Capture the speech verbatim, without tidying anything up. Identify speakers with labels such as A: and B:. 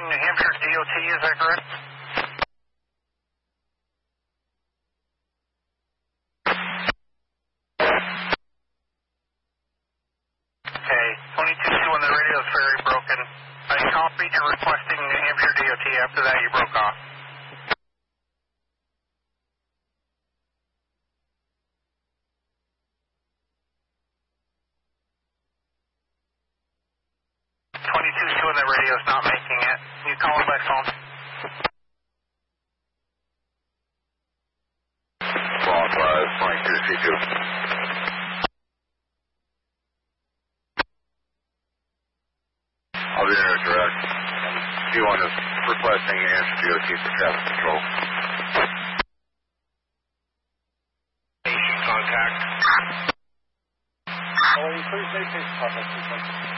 A: New Hampshire D O T, is that correct? Okay, twenty-two two on the radio is very broken. I copied you requesting New Hampshire D O T. After that, you broke off. twenty-two two on the radio is not making it. Can you call it by phone?
B: Phone five, twenty-two C two. I'll be there direct. D one is requesting New Hampshire D O T for traffic control.
C: Station contact.
D: Oh, please make this public.